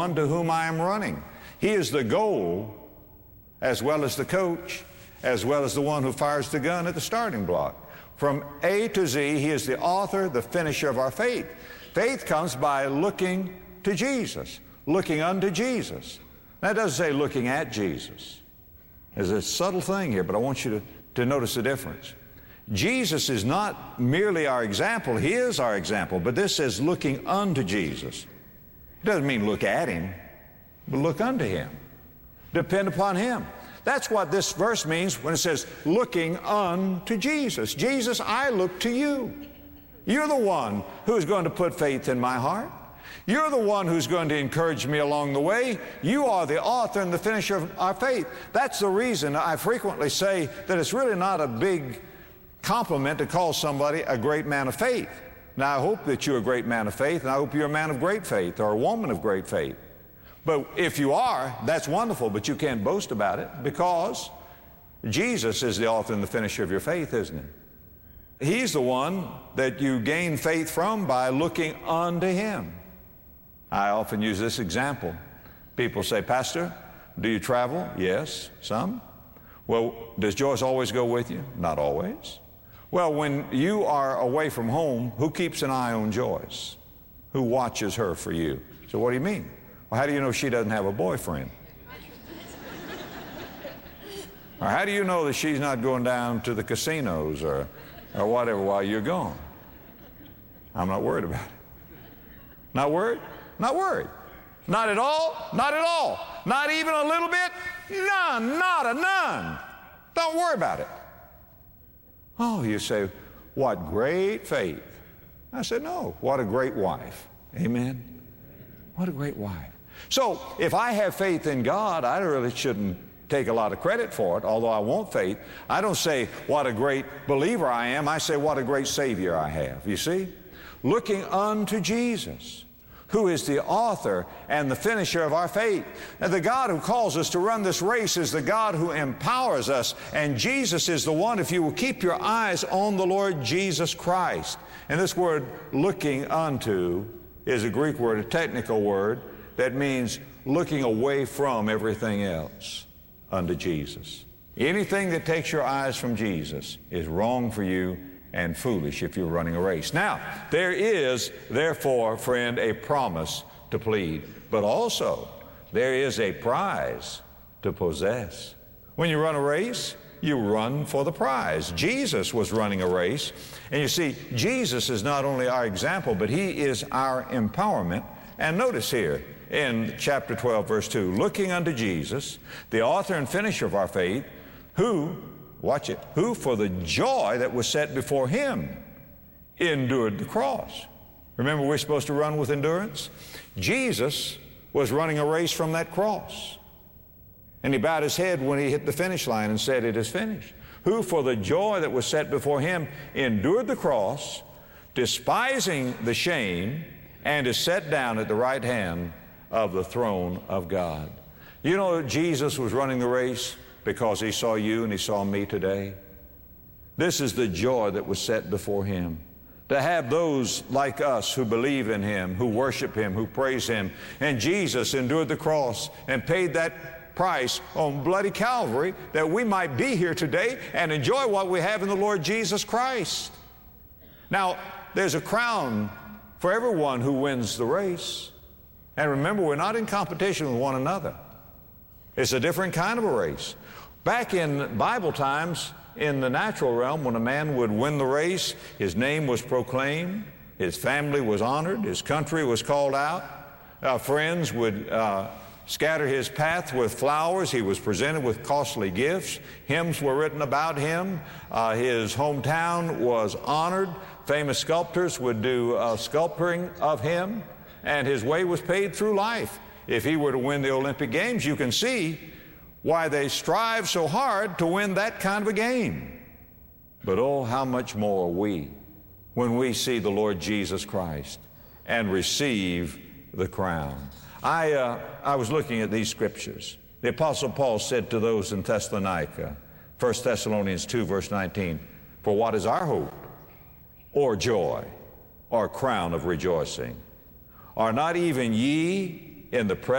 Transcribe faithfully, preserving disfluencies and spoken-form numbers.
one to whom I am running. He is the goal as well as the coach, as well as the one who fires the gun at the starting block. From A to Z, He is the author, the finisher of our faith. Faith comes by looking to Jesus, looking unto Jesus. That doesn't say looking at Jesus. There's a subtle thing here, but I want you to, to notice the difference. Jesus is not merely our example. He is our example, but this says looking unto Jesus. It doesn't mean look at Him, but look unto Him. Depend upon Him. That's what this verse means when it says looking unto Jesus. Jesus, I look to you. You're the one who's going to put faith in my heart. You're the one who's going to encourage me along the way. You are the author and the finisher of our faith. That's the reason I frequently say that it's really not a big compliment to call somebody a great man of faith. Now, I hope that you're a great man of faith, and I hope you're a man of great faith or a woman of great faith. But if you are, that's wonderful, but you can't boast about it because Jesus is the author and the finisher of your faith, isn't He? He's the one that you gain faith from by looking unto Him. I often use this example. People say, Pastor, do you travel? Yes, some. Well, does Joyce always go with you? Not always. Well, when you are away from home, who keeps an eye on Joyce? Who watches her for you? So what do you mean? Well, how do you know she doesn't have a boyfriend? Or how do you know that she's not going down to the casinos or, or whatever while you're gone? I'm not worried about it. Not worried? Not worried. Not at all? Not at all. Not even a little bit? None, not a none. Don't worry about it. Oh, you say, what great faith. I said, no, what a great wife. Amen. What a great wife. So if I have faith in God, I really shouldn't take a lot of credit for it, although I want faith. I don't say what a great believer I am. I say what a great Savior I have. You see? Looking unto Jesus, who is the author and the finisher of our faith. And the God who calls us to run this race is the God who empowers us. And Jesus is the one, if you will keep your eyes on the Lord Jesus Christ. And this word looking unto is a Greek word, a technical word, that means looking away from everything else unto Jesus. Anything that takes your eyes from Jesus is wrong for you and foolish if you're running a race. Now, there is, therefore, friend, a promise to plead, but also there is a prize to possess. When you run a race, you run for the prize. Jesus was running a race, and you see, Jesus is not only our example, but He is our empowerment. And notice here in chapter twelve, verse two, looking unto Jesus, the author and finisher of our faith, who watch it, who for the joy that was set before Him endured the cross. Remember, we're supposed to run with endurance? Jesus was running a race from that cross. And He bowed His head when He hit the finish line and said, it is finished. Who for the joy that was set before Him endured the cross, despising the shame, and is set down at the right hand of the throne of God. You know, Jesus was running the race because He saw you and He saw me today. This is the joy that was set before Him. To have those like us who believe in Him, who worship Him, who praise Him. And Jesus endured the cross and paid that price on bloody Calvary that we might be here today and enjoy what we have in the Lord Jesus Christ. Now, there's a crown for everyone who wins the race. And remember, we're not in competition with one another. It's a different kind of a race. Back in Bible times, in the natural realm, when a man would win the race, his name was proclaimed, his family was honored, his country was called out, uh, friends would uh, scatter his path with flowers, he was presented with costly gifts, hymns were written about him, uh, his hometown was honored, famous sculptors would do uh, sculpturing of him, and his way was paid through life. If he were to win the Olympic Games, you can see why they strive so hard to win that kind of a game. But oh, how much more we, when we see the Lord Jesus Christ and receive the crown. I, uh, I was looking at these scriptures. The Apostle Paul said to those in Thessalonica, First Thessalonians two, verse nineteen, for what is our hope, or joy, or crown of rejoicing? Are not even ye in the presence